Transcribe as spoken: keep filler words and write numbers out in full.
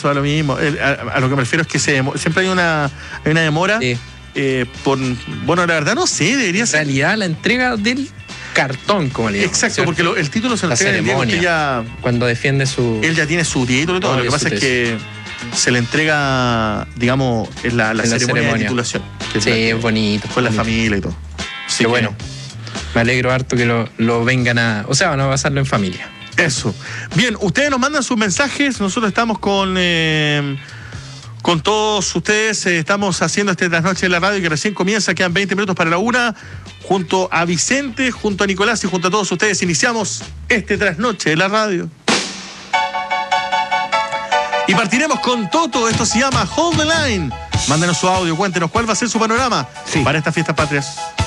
eso da lo mismo. El, a, a lo que me refiero es que se demo, siempre hay una, hay una demora. Sí. Eh, por, bueno, la verdad no sé, debería En ser. realidad, la entrega del cartón, como le digo. Exacto, ¿cierto? porque lo, el título se lo La entrega en el día porque ceremonia. ya, Cuando defiende su... él ya tiene su título y todo. No, Lo que eso pasa te es que se le entrega, digamos, en la, la, En la ceremonia, ceremonia. de titulación. Que Sí, la que- es bonito. Con la bonito. familia y todo. Así Qué que, bueno. Me alegro harto que lo, lo vengan a... O sea, van a pasarlo en familia. Eso. Bien, ustedes nos mandan sus mensajes. Nosotros estamos con eh, con todos ustedes. Eh, estamos haciendo este trasnoche de la radio que recién comienza. Quedan veinte minutos para la una. Junto a Vicente, junto a Nicolás y junto a todos ustedes iniciamos este trasnoche de la radio. Y partiremos con Toto. Esto se llama Hold the Line. Mándenos su audio. Cuéntenos cuál va a ser su panorama Sí. para estas fiestas patrias.